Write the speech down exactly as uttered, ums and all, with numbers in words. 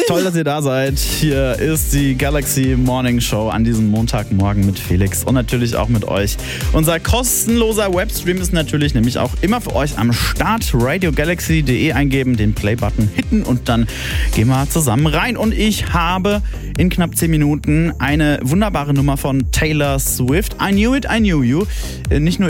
Toll, dass ihr da seid. Hier ist die Galaxy Morning Show an diesem Montagmorgen mit Felix und natürlich auch mit euch. Unser kostenloser Webstream ist natürlich nämlich auch immer für euch am Start. radio galaxy punkt de eingeben, den Play-Button hitten und dann gehen wir zusammen rein. Und ich habe in knapp zehn Minuten eine wunderbare Nummer von Taylor Swift. I Knew It, I Knew You. Nicht nur